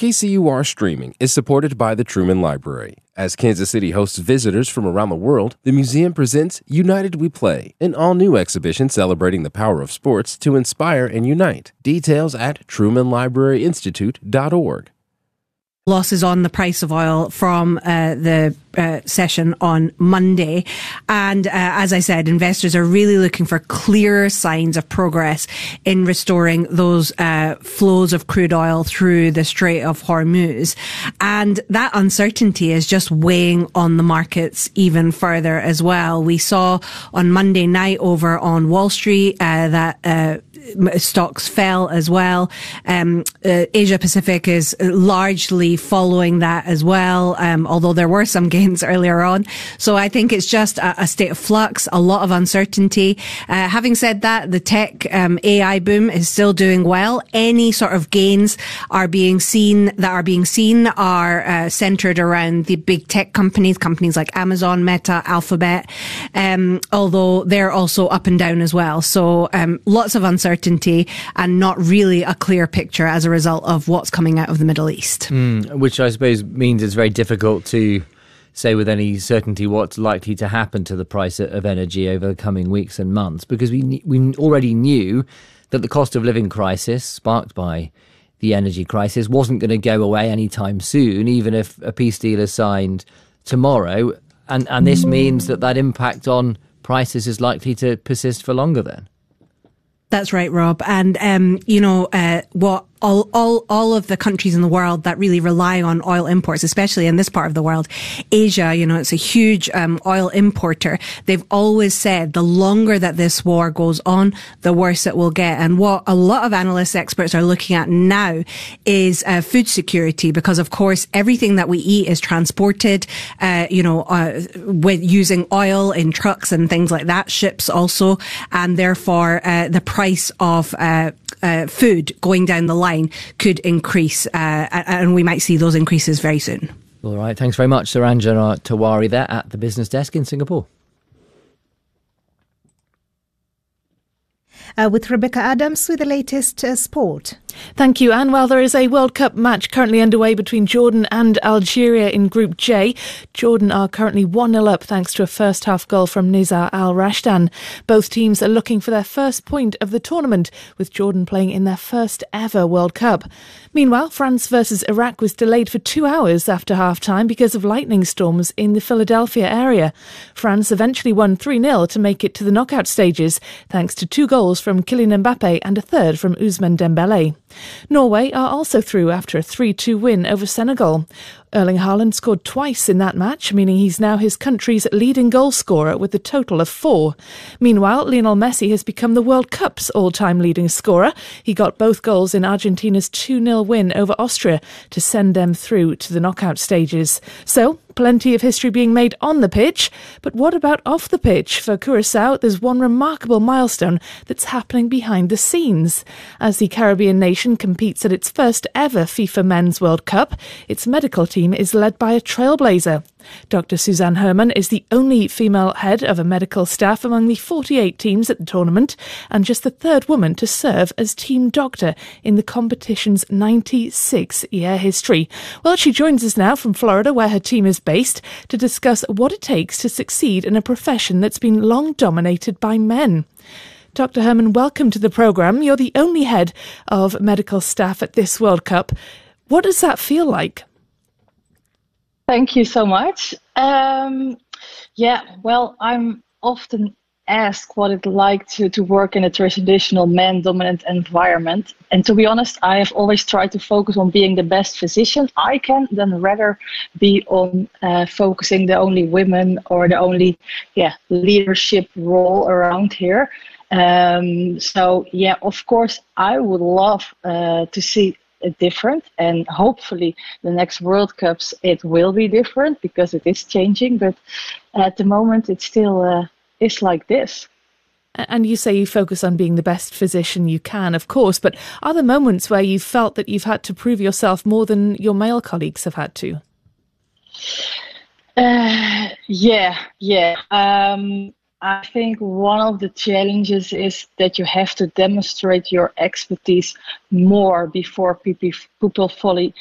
KCUR Streaming is supported by the Truman Library. As Kansas City hosts visitors from around the world, the museum presents United We Play, an all-new exhibition celebrating the power of sports to inspire and unite. Details at trumanlibraryinstitute.org. Losses on the price of oil from the session on Monday. And as I said, investors are really looking for clearer signs of progress in restoring those flows of crude oil through the Strait of Hormuz. And that uncertainty is just weighing on the markets even further as well. We saw on Monday night over on Wall Street that stocks fell as well. Asia Pacific is largely following that as well, although there were some gains earlier on. So I think it's just a state of flux, a lot of uncertainty. Having said that, the tech AI boom is still doing well. Any sort of gains are being seen are centered around the big tech companies like Amazon, Meta, Alphabet, although they're also up and down as well. So lots of uncertainty and not really a clear picture as a result of what's coming out of the Middle East. Which I suppose means it's very difficult to say with any certainty what's likely to happen to the price of energy over the coming weeks and months, because we already knew that the cost of living crisis sparked by the energy crisis wasn't going to go away anytime soon, even if a peace deal is signed tomorrow. And this means that impact on prices is likely to persist for longer then. That's right, Rob. And, what all of the countries in the world that really rely on oil imports, especially in this part of the world, Asia, it's a huge oil importer. They've always said the longer that this war goes on, the worse it will get. And what a lot of analysts, experts are looking at now is food security, because of course everything that we eat is transported, with using oil in trucks and things like that, ships also, and therefore the price of food going down the line could increase, and we might see those increases very soon. All right, thanks very much, Saranjana Tawari there at the Business Desk in Singapore. With Rebecca Adams with the latest sport. Thank you, Anne. Well, there is a World Cup match currently underway between Jordan and Algeria in Group J. Jordan are currently 1-0 up thanks to a first-half goal from Nizar Al Rashdan. Both teams are looking for their first point of the tournament, with Jordan playing in their first ever World Cup. Meanwhile, France versus Iraq was delayed for 2 hours after half-time because of lightning storms in the Philadelphia area. France eventually won 3-0 to make it to the knockout stages, thanks to 2 goals from Kylian Mbappe and a third from Ousmane Dembélé. Norway are also through after a 3-2 win over Senegal. Erling Haaland scored twice in that match, meaning he's now his country's leading goal scorer with a total of 4. Meanwhile, Lionel Messi has become the World Cup's all-time leading scorer. He got both goals in Argentina's 2-0 win over Austria to send them through to the knockout stages. So, plenty of history being made on the pitch, but what about off the pitch? For Curaçao, there's one remarkable milestone that's happening behind the scenes. As the Caribbean nation competes at its first ever FIFA Men's World Cup, its medical team is led by a trailblazer. Dr. Suzanne Herman is the only female head of a medical staff among the 48 teams at the tournament, and just the third woman to serve as team doctor in the competition's 96-year history. Well, she joins us now from Florida, where her team is based, to discuss what it takes to succeed in a profession that's been long dominated by men. Dr. Herman, welcome to the programme. You're the only head of medical staff at this World Cup. What does that feel like? Thank you so much. I'm often asked what it's like to work in a traditional man-dominant environment. And to be honest, I have always tried to focus on being the best physician I can, than rather be on focusing the only women or the only leadership role around here. Of course, I would love to see different, and hopefully the next World Cups it will be different, because it is changing, but at the moment it still is like this. And you say you focus on being the best physician you can, of course, but are there moments where you've felt that you've had to prove yourself more than your male colleagues have had to? I think one of the challenges is that you have to demonstrate your expertise more before people fully